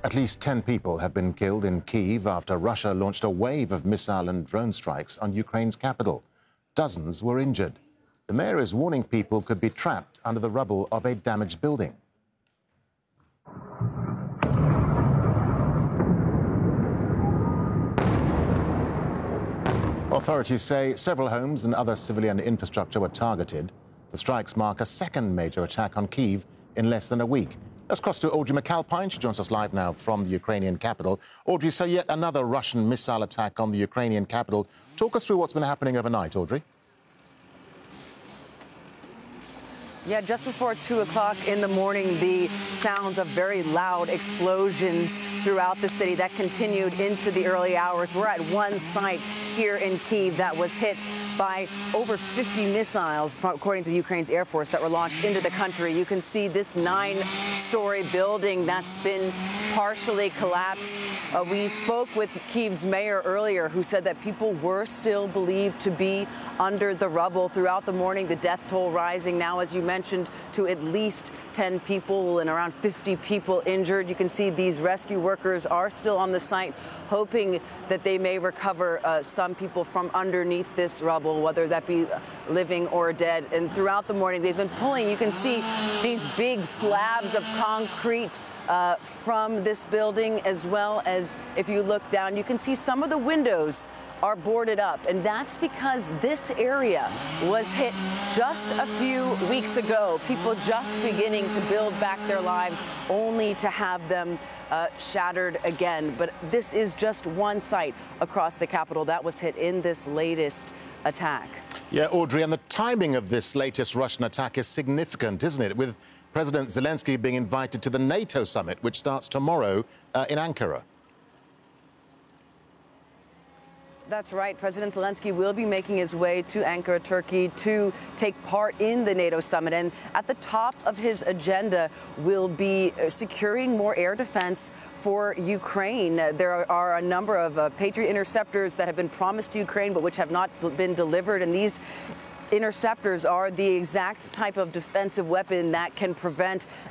At least 10 people have been killed in Kyiv after Russia launched a wave of missile and drone strikes on Ukraine's capital. Dozens were injured. The mayor is warning people could be trapped under the rubble of a damaged building. Authorities say several homes and other civilian infrastructure were targeted. The strikes mark a second major attack on Kyiv in less than a week. Let's cross to Audrey McAlpine. She joins us live now from the Ukrainian capital. Audrey, so yet another Russian missile attack on the Ukrainian capital. Talk us through what's been happening overnight, Audrey. Yeah, just before 2 o'clock in the morning, the sounds of very loud explosions throughout the city that continued into the early hours. We're at one site here in Kyiv that was hit by over 50 missiles, according to Ukraine's Air Force, that were launched into the country. You can see this 9-story building that's been partially collapsed. We spoke with Kyiv's mayor earlier, who said that people were still believed to be under the rubble throughout the morning. The death toll rising now, as you mentioned, to at least 10 people and around 50 people injured. You can see these rescue workers are still on the site, hoping that they may recover some people from underneath this rubble, whether that be living or dead. And throughout the morning, they've been pulling. You can see these big slabs of concrete from this building, as well as if you look down, you can see some of the windows are boarded up. And that's because this area was hit just a few weeks ago. People just beginning to build back their lives, only to have them shattered again. But this is just one site across the capital that was hit in this latest attack. Yeah, Audrey, and the timing of this latest Russian attack is significant, isn't it? With President Zelensky being invited to the NATO summit, which starts tomorrow in Ankara. That's right. President Zelensky will be making his way to Ankara, Turkey, to take part in the NATO summit. And at the top of his agenda will be securing more air defense for Ukraine. There are a number of Patriot interceptors that have been promised to Ukraine, but which have not been delivered. And these interceptors are the exact type of defensive weapon that can prevent